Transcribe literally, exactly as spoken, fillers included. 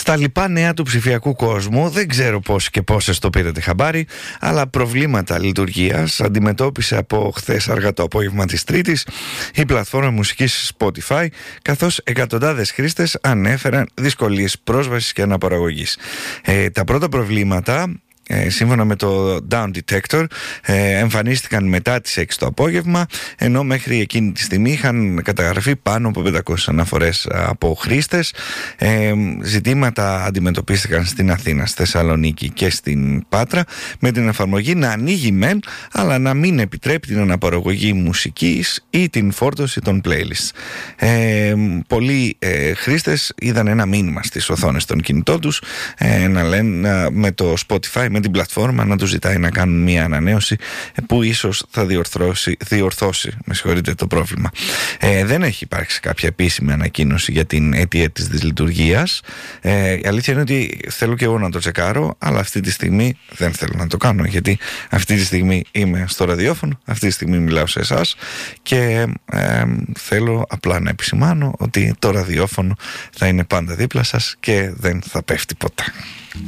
Στα λοιπά νέα του ψηφιακού κόσμου, δεν ξέρω πώς και πόσες το πήρατε χαμπάρι, αλλά προβλήματα λειτουργίας αντιμετώπισε από χθες αργά το απόγευμα της Τρίτης η πλατφόρμα μουσικής Spotify, καθώς εκατοντάδες χρήστες ανέφεραν δυσκολίες πρόσβασης και αναπαραγωγής. Ε, τα πρώτα προβλήματα, Ε, σύμφωνα με το Down Detector, ε, εμφανίστηκαν μετά τις έξι το απόγευμα, ενώ μέχρι εκείνη τη στιγμή είχαν καταγραφεί πάνω από πεντακόσιες αναφορές από χρήστες. ε, Ζητήματα αντιμετωπίστηκαν στην Αθήνα, στη Θεσσαλονίκη και στην Πάτρα, με την εφαρμογή να ανοίγει μεν, αλλά να μην επιτρέπει την αναπαραγωγή μουσικής ή την φόρτωση των playlists. ε, Πολλοί ε, χρήστες είδαν ένα μήνυμα στις οθόνες των κινητών τους, ε, να λένε με το Spotify, με την πλατφόρμα, να τους ζητάει να κάνουν μια ανανέωση που ίσως θα διορθώσει, διορθώσει με συγχωρείτε, το πρόβλημα. Ε, δεν έχει υπάρξει κάποια επίσημη ανακοίνωση για την αιτία της δυσλειτουργίας. Ε, η αλήθεια είναι ότι θέλω και εγώ να το τσεκάρω, αλλά αυτή τη στιγμή δεν θέλω να το κάνω, γιατί αυτή τη στιγμή είμαι στο ραδιόφωνο, αυτή τη στιγμή μιλάω σε εσάς και ε, θέλω απλά να επισημάνω ότι το ραδιόφωνο θα είναι πάντα δίπλα σας και δεν θα πέφτει ποτέ.